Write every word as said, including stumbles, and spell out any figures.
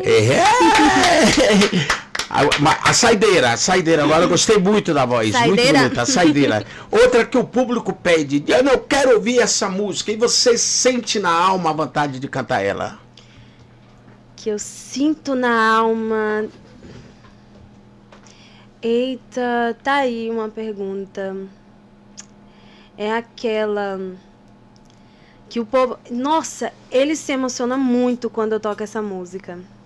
É. A, a saideira, a saideira, agora eu gostei muito da voz, saideira. Muito bonita, a saideira. Outra que o público pede, eu não quero ouvir essa música, e você sente na alma a vontade de cantar ela? Que eu sinto na alma... Eita, tá aí uma pergunta. É aquela que o povo... Nossa, ele se emociona muito quando eu toco essa música.